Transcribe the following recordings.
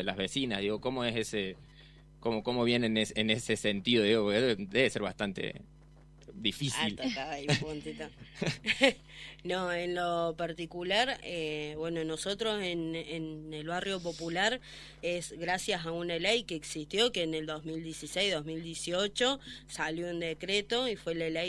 las vecinas, digo, ¿cómo es ese, cómo vienen en ese sentido? Digo, debe ser bastante difícil. Tocaba ahí un puntito. No, en lo particular, bueno, nosotros en el barrio popular es gracias a una ley que existió, que en el 2016-2018 salió un decreto y fue la ley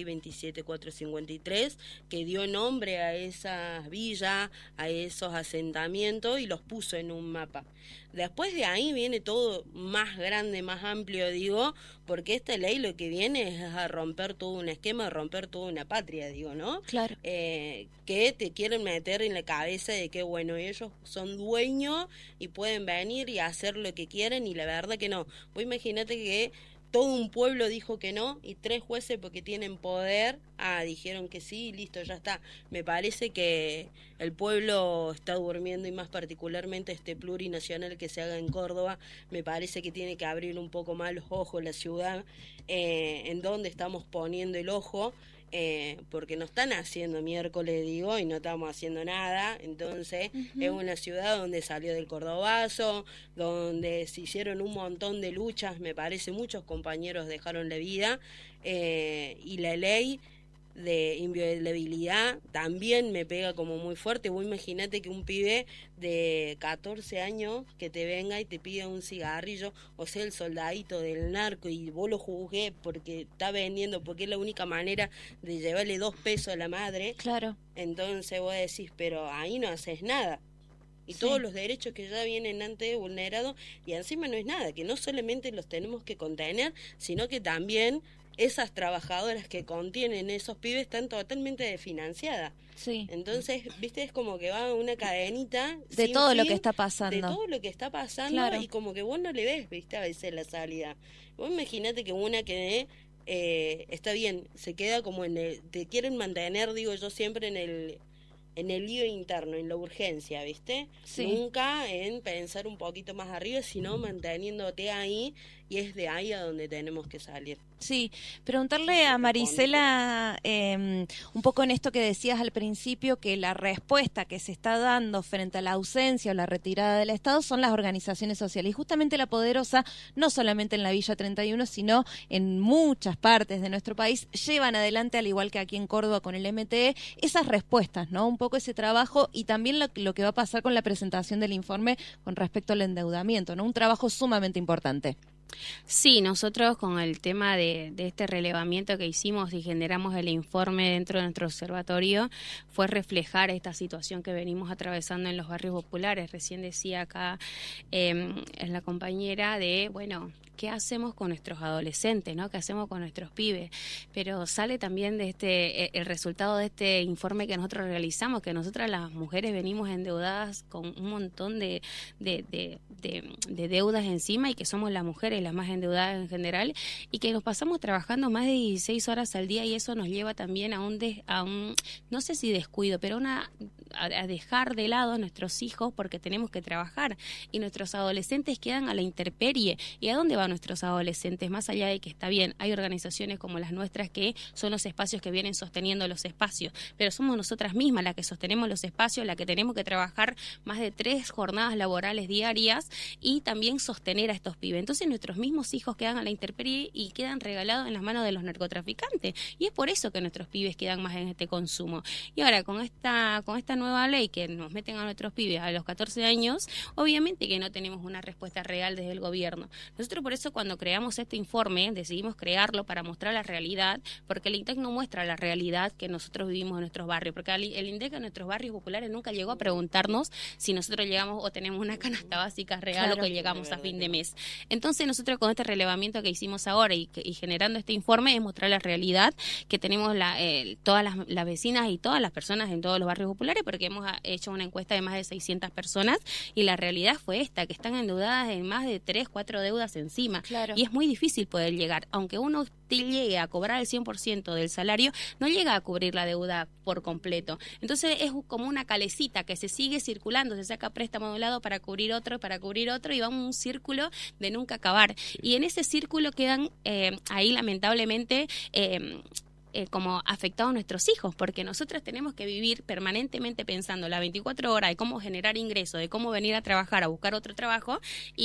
27453 que dio nombre a esas villas, a esos asentamientos y los puso en un mapa. Después de ahí viene todo más grande, más amplio, digo, porque esta ley lo que viene es a romper todo un esquema, a romper toda una patria, digo, ¿no? Claro. Que te quieren meter en la cabeza de que, bueno, ellos son dueños y pueden venir y hacer lo que quieren, y la verdad que no. Vos imagínate que todo un pueblo dijo que no y 3 jueces, porque tienen poder, dijeron que sí y listo, ya está. Me parece que el pueblo está durmiendo, y más particularmente este plurinacional que se haga en Córdoba, me parece que tiene que abrir un poco más los ojos la ciudad, en donde estamos poniendo el ojo, porque no están haciendo miércoles, digo, y no estamos haciendo nada. Entonces es una ciudad donde salió del Cordobazo, donde se hicieron un montón de luchas, me parece muchos compañeros dejaron la vida, y la ley de inviolabilidad también me pega como muy fuerte. Vos imaginate que un pibe de 14 años que te venga y te pida un cigarrillo, o sea, el soldadito del narco, y vos lo juzgués porque está vendiendo, porque es la única manera de llevarle 2 pesos a la madre. Claro. Entonces vos decís, pero ahí no haces nada. Y Sí. todos los derechos que ya vienen antes vulnerados, y encima no es nada, que no solamente los tenemos que contener, sino que también esas trabajadoras que contienen esos pibes están totalmente desfinanciadas. Sí. Entonces, viste, es como que va una cadenita De sin todo lo fin, que está pasando. de todo lo que está pasando, Claro. y como que vos no le ves, viste, a veces la salida. Vos imaginate que una que está bien, se queda como te quieren mantener, digo yo siempre, en el lío interno, en la urgencia, ¿viste? Sí. Nunca en pensar un poquito más arriba, sino manteniéndote ahí, y es de ahí a donde tenemos que salir. Sí, preguntarle a Marisela un poco en esto que decías al principio, que la respuesta que se está dando frente a la ausencia o la retirada del Estado son las organizaciones sociales. Y justamente La Poderosa, no solamente en la Villa 31, sino en muchas partes de nuestro país, llevan adelante, al igual que aquí en Córdoba con el MTE, esas respuestas, ¿no? Un poco ese trabajo, y también lo que va a pasar con la presentación del informe con respecto al endeudamiento, ¿no? Un trabajo sumamente importante. Sí, nosotros con el tema de este relevamiento que hicimos y generamos el informe dentro de nuestro observatorio, fue reflejar esta situación que venimos atravesando en los barrios populares. Recién decía acá la compañera de, bueno, ¿qué hacemos con nuestros adolescentes, ¿no? ¿Qué hacemos con nuestros pibes? Pero sale también de el resultado de este informe que nosotros realizamos, que nosotras las mujeres venimos endeudadas con un montón de deudas encima, y que somos las mujeres las más endeudadas en general, y que nos pasamos trabajando más de 16 horas al día, y eso nos lleva también a un no sé si descuido, pero a dejar de lado a nuestros hijos, porque tenemos que trabajar, y nuestros adolescentes quedan a la intemperie. ¿Y a dónde van nuestros adolescentes? Más allá de que está bien, hay organizaciones como las nuestras que son los espacios que vienen sosteniendo los espacios, pero somos nosotras mismas las que sostenemos los espacios, las que tenemos que trabajar más de 3 jornadas laborales diarias y también sostener a estos pibes. Entonces nuestros mismos hijos quedan a la intemperie y quedan regalados en las manos de los narcotraficantes, y es por eso que nuestros pibes quedan más en este consumo. Y ahora con esta nueva ley que nos meten a nuestros pibes a los 14 años, obviamente que no tenemos una respuesta real desde el gobierno. Nosotros por eso, cuando creamos este informe, decidimos crearlo para mostrar la realidad, porque el INDEC no muestra la realidad que nosotros vivimos en nuestros barrios, porque el INDEC en nuestros barrios populares nunca llegó a preguntarnos si nosotros llegamos o tenemos una canasta básica real, claro, o que llegamos a fin de mes. Entonces nosotros con este relevamiento que hicimos ahora y generando este informe, es mostrar la realidad que tenemos todas las vecinas y todas las personas en todos los barrios populares, porque hemos hecho una encuesta de más de 600 personas, y la realidad fue esta, que están endeudadas en más de 3, 4 deudas encima. Claro. Y es muy difícil poder llegar, aunque uno llegue a cobrar el 100% del salario, no llega a cubrir la deuda por completo. Entonces es como una calecita que se sigue circulando, se saca préstamo de un lado para cubrir otro, y va un círculo de nunca acabar. Y en ese círculo quedan ahí lamentablemente como afectados nuestros hijos, porque nosotros tenemos que vivir permanentemente pensando las 24 horas de cómo generar ingresos, de cómo venir a trabajar, a buscar otro trabajo,